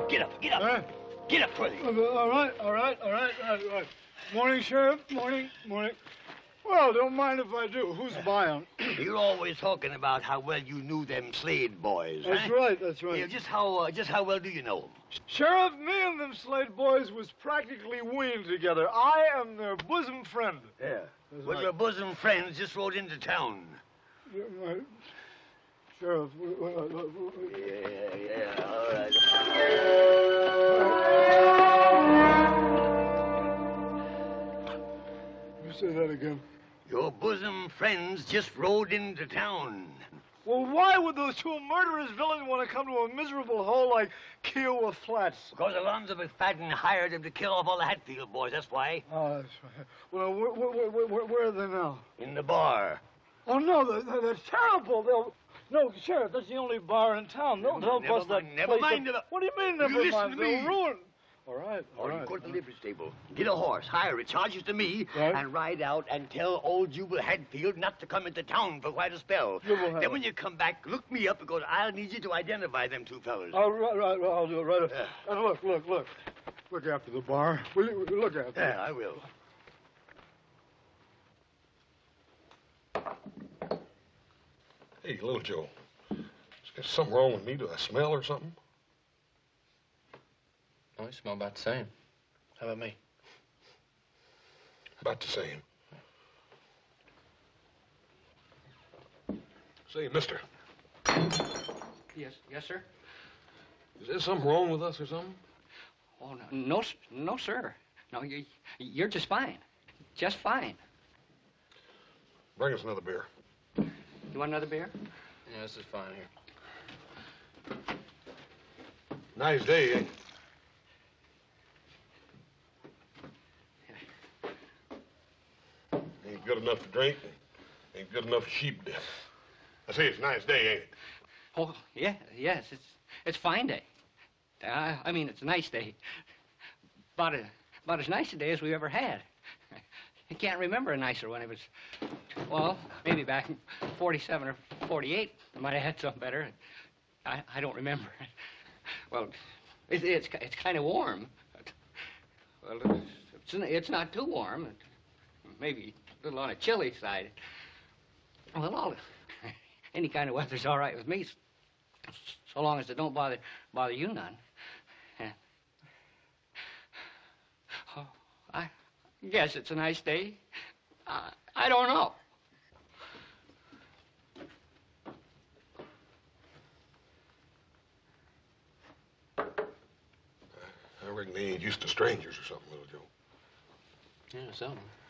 Get up, get up. Get up, quickly. All right. Morning, Sheriff. Morning. Well, don't mind if I do. Who's buying? You're always talking about how well you knew them Slade boys, That's huh? right. Yeah, just how well do you know them? Sheriff, me and them Slade boys was practically weaned together. I am their bosom friend. Yeah. Well, your bosom friends just rode into town. Sheriff. Yeah, all right. You say that again. Your bosom friends just rode into town. Well, why would those two murderous villains want to come to a miserable hole like Kiowa Flats? Because Alonzo McFadden hired them to kill off all the Hatfield boys, that's why. Oh, that's right. Well, where are they now? In the bar. Oh, no, that's terrible. No, Sheriff, that's the only bar in town. They'll bust that Never place mind. What do you mean, never You mind? listen to me. They'll ruin. All right. Go to the livery stable. Get a horse, hire it, charge it to me, and ride out and tell old Jubal Hatfield not to come into town for quite a spell. Then when you come back, look me up because I'll need you to identify them two fellas. All right, I'll do it right. And look. Look after the bar. Will you look after it? Yeah, I will. Hey, Little Joe. Is something wrong with me? Do I smell or something? Oh, you smell about the same. How about me? About the same. Say, mister. Yes, sir. Is there something wrong with us or something? Oh, no, sir. No, you're just fine. Just fine. Bring us another beer. You want another beer? Yeah, this is fine here. Nice day, ain't it? Ain't good enough to drink, ain't good enough for sheep death. I say it's a nice day, ain't it? Oh, yes, it's a fine day. I mean, it's a nice day. About as nice a day as we ever had. I can't remember a nicer one. It was, well, maybe back in 47 or 48. I might have had something better. I don't remember. Well, it's kind of warm. Well, it's not too warm. Maybe a little on the chilly side. Well, any kind of weather's all right with me, so long as it don't bother you none. Oh, I guess it's a nice day. I don't know. I reckon they ain't used to strangers or something, Little Joe. Yeah, something.